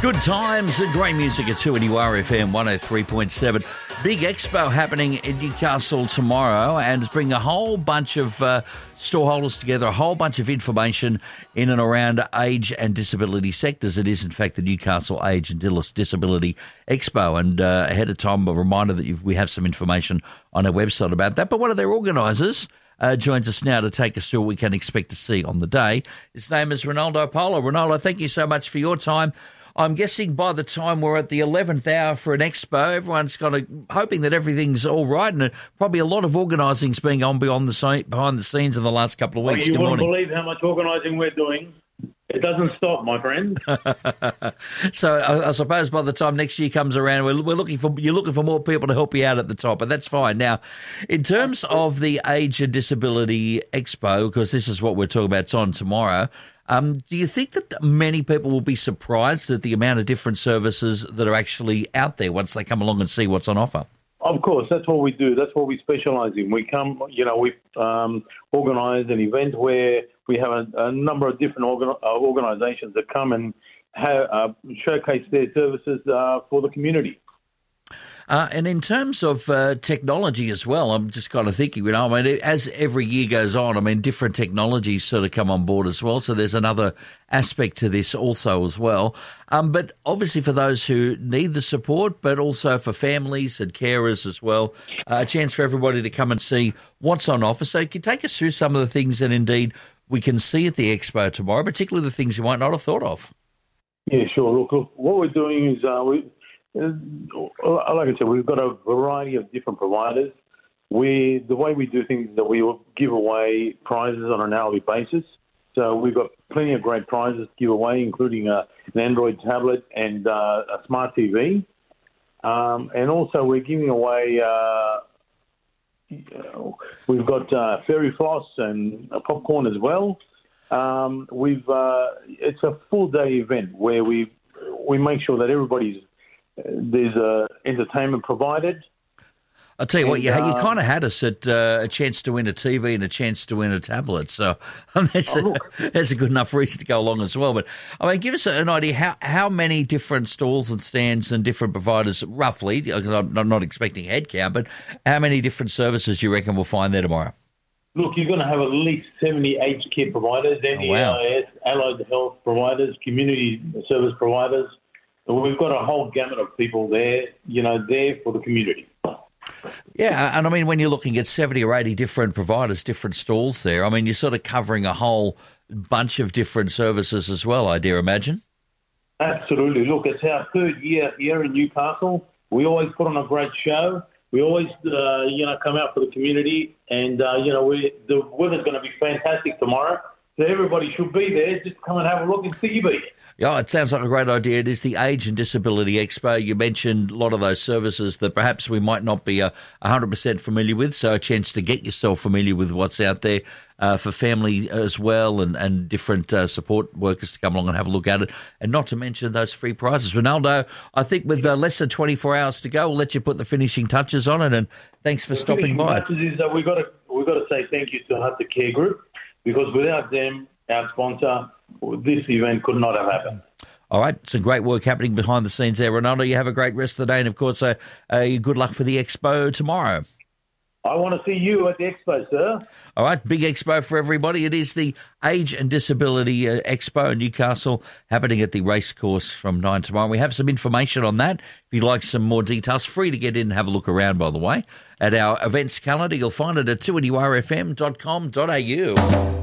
Good times and great music at 2NURFM 103.7. Big expo happening in Newcastle tomorrow, and it's bringing a whole bunch of storeholders together, a whole bunch of information in and around age and disability sectors. It is, in fact, the Newcastle Age and Disability Expo, and ahead of time, a reminder that we have some information on our website about that. But one of their organisers joins us now to take us through what we can expect to see on the day. His name is Ronaldo Polo. Ronaldo, thank you so much for your time. I'm guessing by the time we're at the 11th hour for an expo, everyone's kind of hoping that everything's all right, and probably a lot of organising's being on behind the scenes in the last couple of weeks. You wouldn't believe how much organising we're doing. It doesn't stop, my friend. So I suppose by the time next year comes around, you're looking for more people to help you out at the top, but that's fine. Now, in terms of the Age and Disability Expo, because this is what we're talking about on tomorrow, do you think that many people will be surprised at the amount of different services that are actually out there once they come along and see what's on offer? Of course, that's what we do. That's what we specialise in. We come, we organise an event where we have a number of different organisations that come and showcase their services for the community. And in terms of technology as well, I'm just kind of thinking, as every year goes on, different technologies sort of come on board as well. So there's another aspect to this also as well. But obviously for those who need the support, but also for families and carers as well, a chance for everybody to come and see what's on offer. So can you take us through some of the things that indeed we can see at the expo tomorrow, particularly the things you might not have thought of? Yeah, sure. Look, what we're doing is like I said, we've got a variety of different providers. The way we do things is that we will give away prizes on an hourly basis. So we've got plenty of great prizes to give away, including an Android tablet and a smart TV. And also we're giving away, we've got fairy floss and popcorn as well. It's a full day event where we make sure that there's entertainment provided. I'll tell you what, you kind of had us at a chance to win a TV and a chance to win a tablet. So that's a good enough reason to go along as well. But, give us an idea how many different stalls and stands and different providers, roughly, because I'm not expecting head count, but how many different services you reckon we'll find there tomorrow? Look, you're going to have at least 70 aged care providers, NDIS, allied health providers, community service providers. We've got a whole gamut of people there, there for the community. Yeah, and when you're looking at 70 or 80 different providers, different stalls there, you're sort of covering a whole bunch of different services as well, I dare imagine. Absolutely. Look, it's our third year here in Newcastle. We always put on a great show. We always, come out for the community, and, the weather's going to be fantastic tomorrow. So everybody should be there. Just come and have a look and see you be. Yeah, it sounds like a great idea. It is the Age and Disability Expo. You mentioned a lot of those services that perhaps we might not be 100% familiar with, so a chance to get yourself familiar with what's out there for family as well, and different support workers to come along and have a look at it, and not to mention those free prizes. Ronaldo, I think with less than 24 hours to go, we'll let you put the finishing touches on it, and thanks for stopping by. The finishing touches is that we've got to say thank you to Hunter Care Group, because without them, our sponsor, this event could not have happened. All right, some great work happening behind the scenes there. Ronaldo, you have a great rest of the day, and of course, good luck for the expo tomorrow. I want to see you at the expo, sir. All right, big expo for everybody. It is the Age and Disability Expo in Newcastle, happening at the racecourse from 9 tomorrow. We have some information on that. If you'd like some more details, free to get in and have a look around, by the way. At our events calendar, you'll find it at 2NURFM.com.au.